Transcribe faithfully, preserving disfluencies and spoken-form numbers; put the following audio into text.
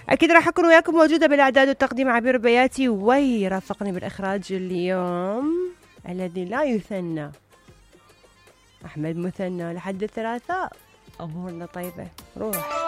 أكيد راح أكون وياكم موجودة بالإعداد والتقديم عبير بياتي، ويرافقني بالإخراج اليوم الذي لا يثنى أحمد مثنى لحد الثلاثاء. أمورنا طيبة. روح